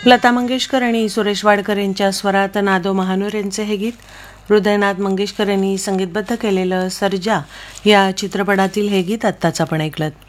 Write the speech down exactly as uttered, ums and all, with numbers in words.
लता मंगेशकर आणि सुरेश वाडकर यांच्या स्वरात नादो महानूर यांचे हे गीत. हृदयनाथ मंगेशकर यांनी संगीतबद्ध केलेलं सर्जा या चित्रपटातील हे गीत आत्ताच आपण ऐकलं.